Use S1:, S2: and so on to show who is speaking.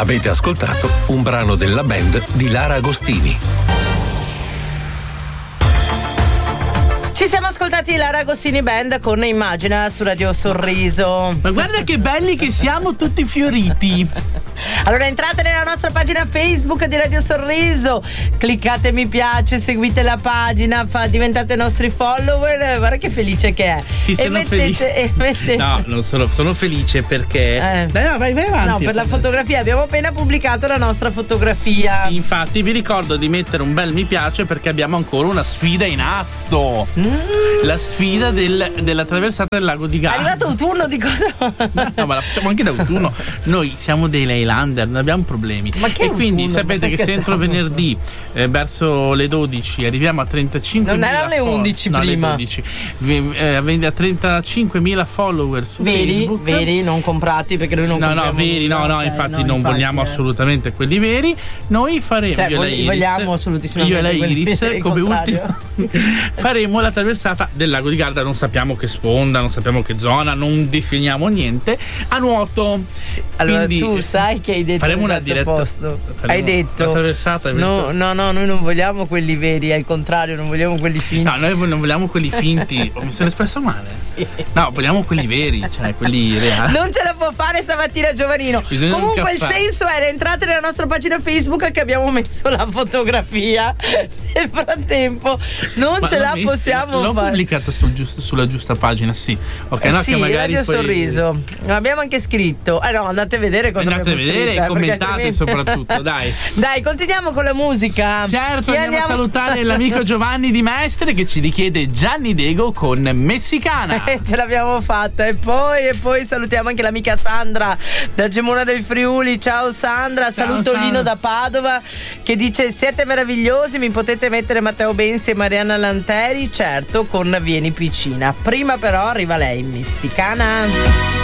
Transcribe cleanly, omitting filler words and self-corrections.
S1: Avete ascoltato un brano della band di Lara Agostini.
S2: Ci siamo ascoltati Lara Agostini Band con Immagina su Radio Sorriso.
S3: Ma guarda che belli che siamo tutti fioriti.
S2: Allora entrate nella nostra pagina Facebook di Radio Sorriso, cliccate mi piace, seguite la pagina, diventate nostri follower, guarda che felice che è.
S3: Sì, sono felice. No, non sono felice perché no, vai avanti.
S2: No, per la fotografia abbiamo appena pubblicato la nostra fotografia.
S3: Sì, infatti vi ricordo di mettere un bel mi piace perché abbiamo ancora una sfida in atto. La sfida della traversata del lago di Garda.
S2: È arrivato autunno, di cosa?
S3: No, ma la facciamo anche da autunno. Noi siamo dei Leylander, non abbiamo problemi.
S2: Ma che
S3: e quindi
S2: autunno?
S3: sapete che se entro venerdì verso le 12 arriviamo a 35.000.
S2: Non erano le 11
S3: no,
S2: prima.
S3: Le 12. A 35.000 follower su Facebook.
S2: Veri, non comprati perché noi non compriamo.
S3: No, veri, no, infatti non vogliamo assolutamente quelli veri. Noi faremo,
S2: cioè, vogliamo assolutissimamente
S3: io e la Iris come ultimo faremo la traversata del lago di Garda. Non sappiamo che sponda, non sappiamo che zona, non definiamo niente, a nuoto.
S2: Sì. Allora quindi, tu sai che hai detto
S3: faremo una diretta
S2: posto. Hai detto
S3: la traversata.
S2: No, noi non vogliamo quelli veri, al contrario, non vogliamo quelli finti.
S3: No, noi non vogliamo quelli finti. Mi sono espresso male?
S2: Sì.
S3: No, vogliamo quelli veri, cioè quelli reali.
S2: Non ce la può fare stamattina Giovanino. Comunque il senso era entrate nella nostra pagina Facebook che abbiamo messo la fotografia. Nel frattempo non ce la possiamo
S3: l'ho
S2: fare.
S3: pubblicata sulla giusta pagina, sì. Ok, no,
S2: sì,
S3: che magari
S2: Radio
S3: poi...
S2: Sorriso. Abbiamo anche scritto. No, andate a vedere cosa
S3: andate a vedere
S2: scritto,
S3: e commentate soprattutto, dai.
S2: Dai, continuiamo con la musica.
S3: Certo, andiamo a salutare l'amico Giovanni di Mestre che ci richiede Gianni Dego con Messicana.
S2: Ce l'abbiamo fatta. E poi salutiamo anche l'amica Sandra da Gemona del Friuli. Ciao Sandra. Saluto
S3: Sandra.
S2: Lino da Padova che dice: siete meravigliosi, mi potete mettere Matteo Bensi e Marianna Lanteri? Certo, con Vieni Piccina. Prima però arriva lei, Messicana.